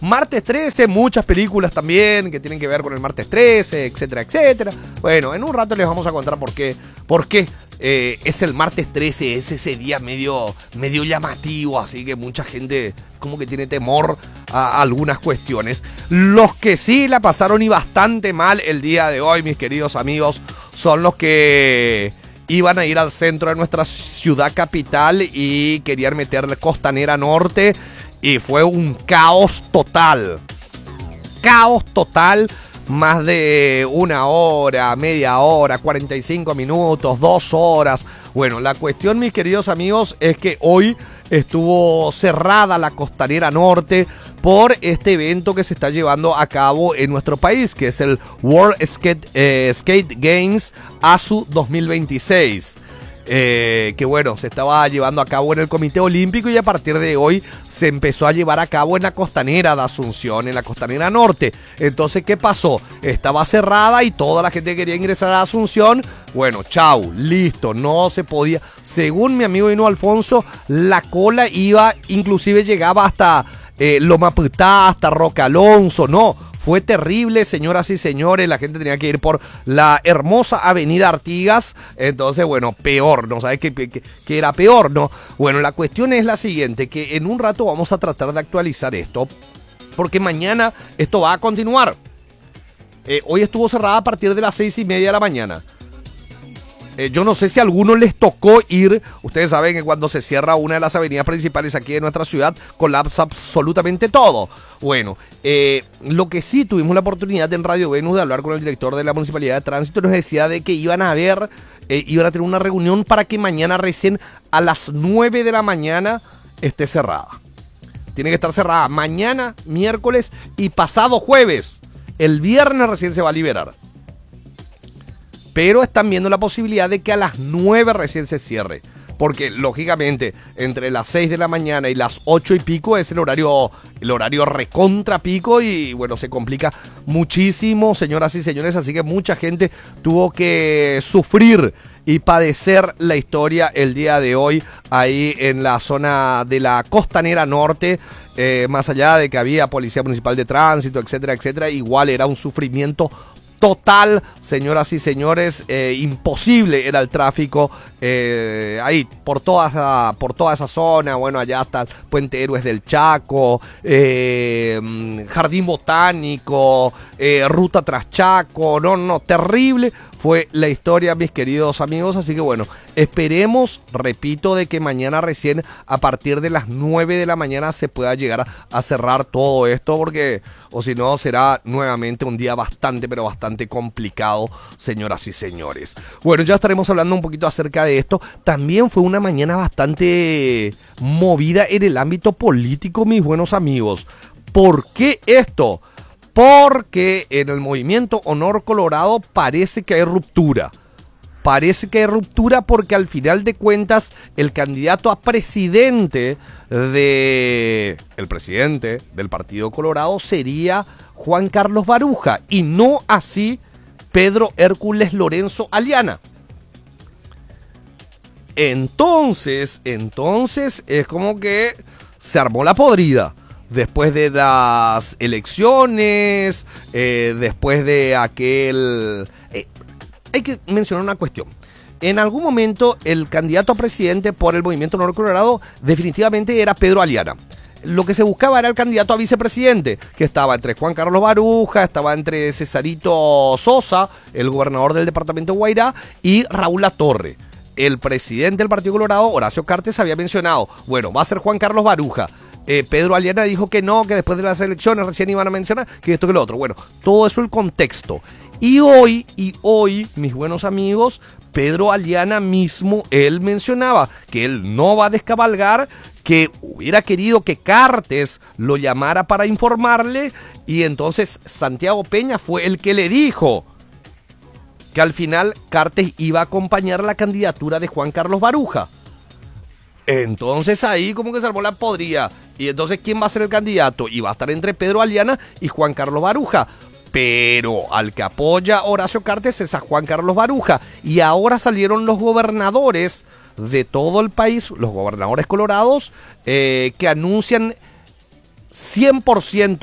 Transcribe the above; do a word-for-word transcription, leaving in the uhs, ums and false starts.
Martes trece, muchas películas también que tienen que ver con el martes trece, etcétera, etcétera. Bueno, en un rato les vamos a contar por qué, por qué eh, es el martes trece, es ese día medio, medio llamativo, así que mucha gente como que tiene temor a algunas cuestiones. Los que sí la pasaron y bastante mal el día de hoy, mis queridos amigos, son los que iban a ir al centro de nuestra ciudad capital y querían meter Costanera Norte. Y fue un caos total. Caos total. Más de una hora, media hora, cuarenta y cinco minutos, dos horas. Bueno, la cuestión, mis queridos amigos, es que hoy estuvo cerrada la Costanera Norte por este evento que se está llevando a cabo en nuestro país, que es el World Skate, eh, Skate Games A S U dos mil veintiséis. Eh, que bueno, se estaba llevando a cabo en el Comité Olímpico y a partir de hoy se empezó a llevar a cabo en la Costanera de Asunción, en la Costanera Norte. Entonces, ¿qué pasó? Estaba cerrada y toda la gente que quería ingresar a Asunción, bueno, chau, listo, no se podía. Según mi amigo Hino Alfonso, la cola iba, inclusive llegaba hasta eh, Loma Putá, hasta Roca Alonso, no. Fue terrible, señoras y señores, la gente tenía que ir por la hermosa avenida Artigas, entonces, bueno, peor, ¿no? ¿Sabes qué, qué, qué era peor, no? Bueno, la cuestión es la siguiente, que en un rato vamos a tratar de actualizar esto, porque mañana esto va a continuar. Eh, hoy estuvo cerrada a partir de las seis y media de la mañana. Eh, yo no sé si a algunos les tocó ir. Ustedes saben que cuando se cierra una de las avenidas principales aquí de nuestra ciudad, colapsa absolutamente todo. Bueno, eh, lo que sí tuvimos la oportunidad en Radio Venus de hablar con el director de la Municipalidad de Tránsito, nos decía de que iban a ver, eh, iban a tener una reunión para que mañana recién a las nueve de la mañana esté cerrada. Tiene que estar cerrada mañana, miércoles y pasado jueves. El viernes recién se va a liberar. Pero están viendo la posibilidad de que a las nueve recién se cierre. Porque, lógicamente, entre las seis de la mañana y las ocho y pico es el horario, el horario recontra pico y, bueno, se complica muchísimo, señoras y señores. Así que mucha gente tuvo que sufrir y padecer la historia el día de hoy ahí en la zona de la Costanera Norte. Eh, más allá de que había Policía Municipal de Tránsito, etcétera, etcétera, igual era un sufrimiento total, señoras y señores, eh, imposible era el tráfico eh, ahí por toda esa, por toda esa zona. Bueno, allá está el Puente Héroes del Chaco, eh, Jardín Botánico, eh, Ruta Tras Chaco, no, no, terrible fue la historia, mis queridos amigos. Así que bueno, esperemos, repito, de que mañana recién a partir de las nueve de la mañana se pueda llegar a cerrar todo esto, porque o si no será nuevamente un día bastante, pero bastante complicado, señoras y señores. Bueno, ya estaremos hablando un poquito acerca de esto. También fue una mañana bastante movida en el ámbito político, mis buenos amigos. ¿Por qué esto? Porque en el movimiento Honor Colorado parece que hay ruptura. Parece que hay ruptura porque al final de cuentas el candidato a presidente de el presidente del Partido Colorado sería Juan Carlos Baruja y no así Pedro Hércules Lorenzo Aliana. Entonces, entonces es como que se armó la podrida. Después de las elecciones, eh, después de aquel... Eh, hay que mencionar una cuestión. En algún momento el candidato a presidente por el Movimiento Honor Colorado definitivamente era Pedro Aliana. Lo que se buscaba era el candidato a vicepresidente, que estaba entre Juan Carlos Baruja, estaba entre Cesarito Sosa, el gobernador del departamento de Guairá, y Raúl Latorre. El presidente del Partido Colorado, Horacio Cartes, había mencionado, bueno, va a ser Juan Carlos Baruja. Eh, Pedro Aliana dijo que no, que después de las elecciones recién iban a mencionar que esto que lo otro. Bueno, todo eso el contexto. Y hoy, y hoy, mis buenos amigos, Pedro Aliana mismo, él mencionaba que él no va a descabalgar, que hubiera querido que Cartes lo llamara para informarle, y entonces Santiago Peña fue el que le dijo que al final Cartes iba a acompañar la candidatura de Juan Carlos Baruja. Entonces ahí como que se armó la podrida. Y entonces, ¿quién va a ser el candidato? Y va a estar entre Pedro Aliana y Juan Carlos Baruja. Pero al que apoya Horacio Cartes es a Juan Carlos Baruja. Y ahora salieron los gobernadores de todo el país, los gobernadores colorados, eh, que anuncian cien por ciento